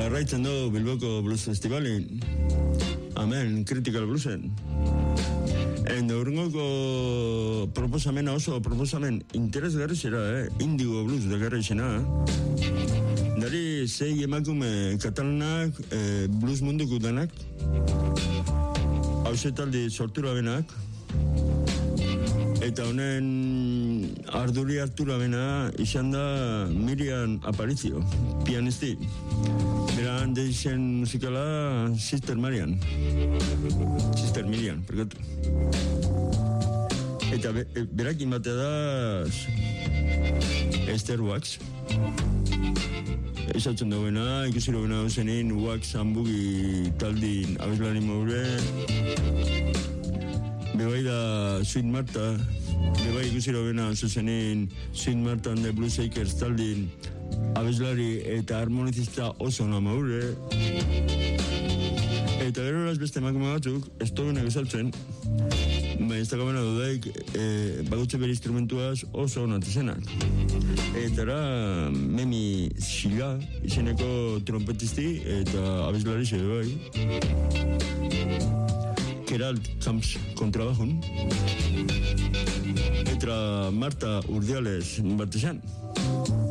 Jarraitzen du Bilboko Blues Festivalin. Hemen, Critical Bluesen. Urrungoko proposamena oso proposamen interesgarri zera, Indigo Blues dakarra izena. Dari 6 emakume katalanak, blues munduko danak, hausetaldi sortura benak, eta honen arduri hartura bena izan da Miriam Aparicio, pianisti. Beran deizen musikala Sister Miriam, pergatu. Eta berakin batea da Esther Wax. Ezatzen dagoena, ikusiro bena zenin Wax Hambugi taldin abeslari maure. Bebai da Sweet Marta, bebai ikusiro bena zenin Sweet Marta and the Blueshakers taldin abeslari eta harmonizista oso na maure. Eta gero beste emakume batzuk, ez togenak esaltzen, ez da gabena dudaik, bagutxe bere instrumentuaz oso onat izenak. Eta era Memi Xiga, izeneko trompetisti eta abeslari zede bai. Geralt Camps kontrabajun. Eta Marta Urdiales bat izan.